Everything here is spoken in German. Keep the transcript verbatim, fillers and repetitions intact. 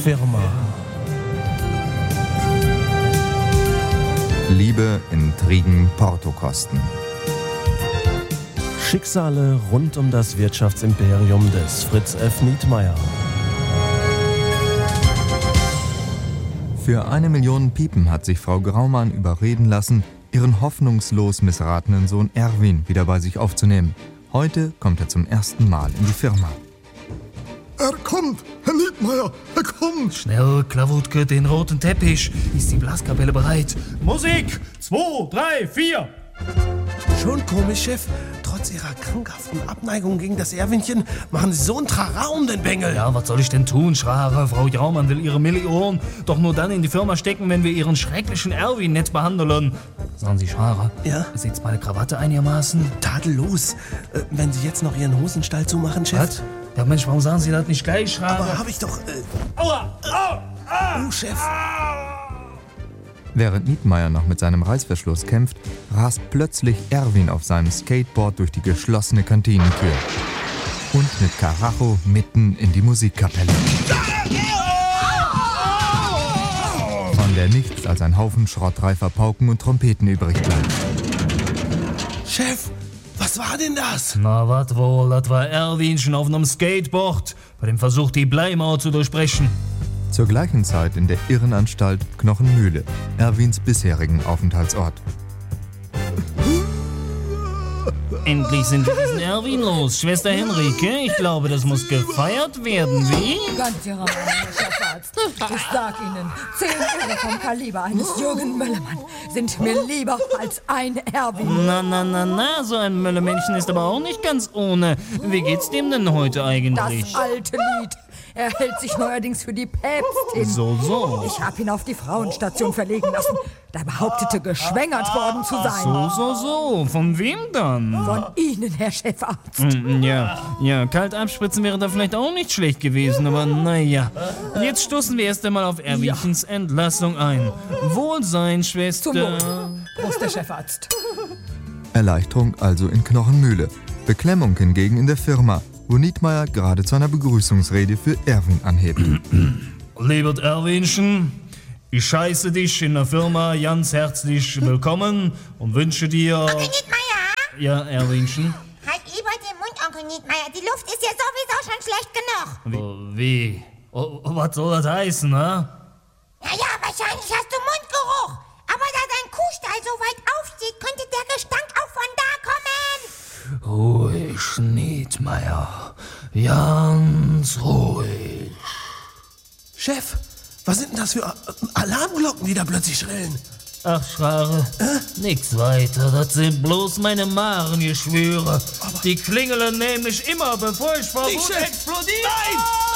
Firma. Liebe, Intrigen, Portokosten. Schicksale rund um das Wirtschaftsimperium des Fritz F. Nietmeyer. Für eine Million Piepen hat sich Frau Graumann überreden lassen, ihren hoffnungslos missratenen Sohn Erwin wieder bei sich aufzunehmen. Heute kommt er zum ersten Mal in die Firma. Er kommt, Herr Nietmeyer, er kommt. Schnell, Klawutke, den roten Teppich. Ist die Blaskapelle bereit? Musik! Zwei, drei, vier! Schon komisch, Chef. Trotz ihrer krankhaften Abneigung gegen das Erwinchen machen sie so einen Trara um den Bengel. Ja, was soll ich denn tun, Schrare? Frau Graumann will ihre Million doch nur dann in die Firma stecken, wenn wir ihren schrecklichen Erwin nett behandeln. Sagen Sie, Schrare, Ja? sitzt meine Krawatte einigermaßen? Tadellos. Äh, wenn Sie jetzt noch Ihren Hosenstall zumachen, Chef. Was? Ja, Mensch, warum sagen Sie das nicht gleich, Schrare? Aber hab ich doch... Äh, Aua! Au! Ah! oh, Chef. Während Nietmeyer noch mit seinem Reißverschluss kämpft, rast plötzlich Erwin auf seinem Skateboard durch die geschlossene Kantinentür. Und mit Karacho mitten in die Musikkapelle. Von der nichts als ein Haufen schrottreifer Pauken und Trompeten übrig bleibt. Chef, was war denn das? Na, wat wohl, das war Erwinchen auf einem Skateboard, bei dem Versuch, die Bleimauer zu durchbrechen. Zur gleichen Zeit in der Irrenanstalt Knochenmühle, Erwins bisherigen Aufenthaltsort. Endlich sind wir diesen Erwin los, Schwester Henrike. Ich glaube, das muss gefeiert werden, wie? Ganz Ihrer Meinung, Herr Chefarzt. Ich sag Ihnen, zehn Irre vom Kaliber eines Jürgen Möllermann sind mir lieber als ein Erwin. Na, na, na, na, so ein Möllermännchen ist aber auch nicht ganz ohne. Wie geht's dem denn heute eigentlich? Das alte Lied. Er hält sich neuerdings für die Päpstin. So, so. Ich hab ihn auf die Frauenstation verlegen lassen. Da behauptete, geschwängert worden zu sein. So, so, so. Von wem dann? Von Ihnen, Herr Chefarzt. Mm, Ja, ja, kalt abspritzen wäre da vielleicht auch nicht schlecht gewesen, aber naja. Jetzt stoßen wir erst einmal auf Erwinchens Entlassung ein. Wohlsein, Schwester. Zum Wohl. Prost, der Chefarzt. Erleichterung also in Knochenmühle, Beklemmung hingegen in der Firma, wo Nietmeyer gerade zu einer Begrüßungsrede für Erwin anhebt. Liebert Erwinchen, ich scheiße dich in der Firma ganz herzlich willkommen und wünsche dir... Onkel Nietmeyer? Ja, Erwinchen? Halt lieber den Mund, Onkel Nietmeyer. Die Luft ist ja sowieso schon schlecht genug. Oh, wie? Oh, was soll das heißen, ne? Naja, wahrscheinlich hast du Mundgeruch. Aber da dein Kuhstall so weit aufsteht, könnte der Gestank auch von da kommen. Ruhig, Nietmeyer. Ganz ruhig. Chef, was sind denn das für A- Alarmglocken, die da plötzlich schrillen? Ach, Schrare, äh? nix weiter. Das sind bloß meine Magengeschwüre. Die klingeln nämlich immer, bevor ich vor Nicht, Wut Chef. explodiere. Nein!